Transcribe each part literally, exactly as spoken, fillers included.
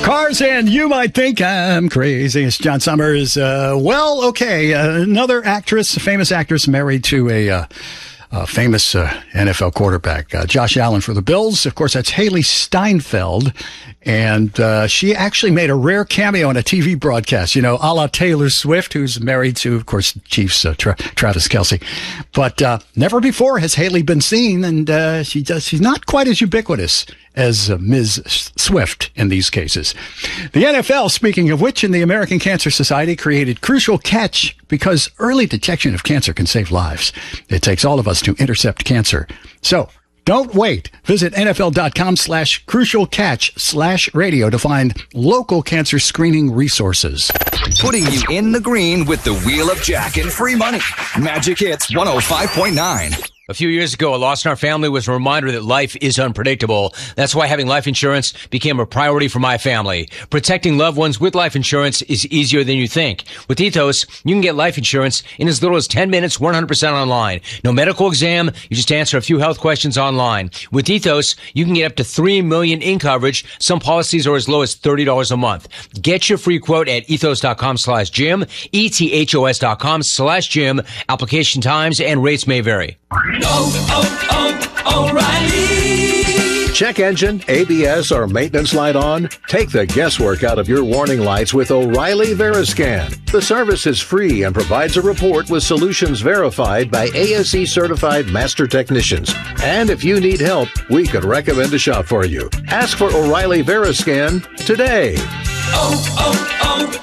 Cars, and you might think I'm crazy. It's John Summers. Uh, well, okay, uh, another actress, a famous actress, married to a uh, uh, famous uh, N F L quarterback, uh, Josh Allen for the Bills. Of course, that's Haley Steinfeld. And uh, she actually made a rare cameo on a T V broadcast, you know, a la Taylor Swift, who's married to, of course, Chiefs uh, Tra- Travis Kelce. But uh, never before has Haley been seen, and uh, she does, she's not quite as ubiquitous as uh, Miz Swift in these cases. The N F L, speaking of which, and the American Cancer Society created Crucial Catch because early detection of cancer can save lives. It takes all of us to intercept cancer. So, don't wait. Visit nfl.com slash crucial catch slash radio to find local cancer screening resources. Putting you in the green with the Wheel of Jack and free money. Magic Hits one oh five point nine. A few years ago, a loss in our family was a reminder that life is unpredictable. That's why having life insurance became a priority for my family. Protecting loved ones with life insurance is easier than you think. With Ethos, you can get life insurance in as little as ten minutes, one hundred percent online. No medical exam, you just answer a few health questions online. With Ethos, you can get up to three million dollars in coverage. Some policies are as low as thirty dollars a month. Get your free quote at ethos.com slash Jim, E-T-H-O-S dot com slash Jim. Application times and rates may vary. Oh, oh, O'Reilly. Check engine, A B S, or maintenance light on? Take the guesswork out of your warning lights with O'Reilly Veriscan. The service is free and provides a report with solutions verified by A S E certified master technicians. And if you need help, we could recommend a shop for you. Ask for O'Reilly Veriscan today. Oh,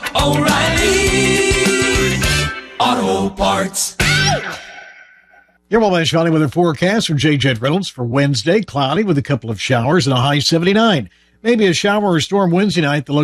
oh, oh, O'Reilly Auto Parts. Your Wabash Valley weather forecast from J. Jett Reynolds for Wednesday. Cloudy with a couple of showers and a high seventy-nine. Maybe a shower or storm Wednesday night. The low